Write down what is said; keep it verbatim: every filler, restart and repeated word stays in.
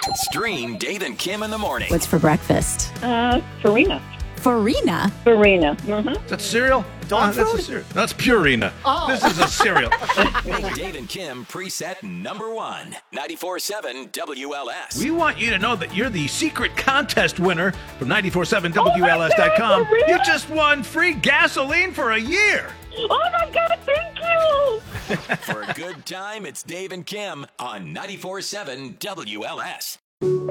Stream Dave and Kim in the morning. What's for breakfast? Uh, Farina. Farina? Farina. Mm-hmm. Is that cereal? Dog Uh, that's food? a cereal. That's Purina. Oh. This is a cereal. Make Dave and Kim preset number one. ninety-four point seven W L S. We want you to know that you're the secret contest winner from nine four seven W L S dot com. Oh my God, You for real? just won free gasoline for a year. Oh, my God, thank you. For a good time, it's Dave and Kim on ninety-four point seven W L S.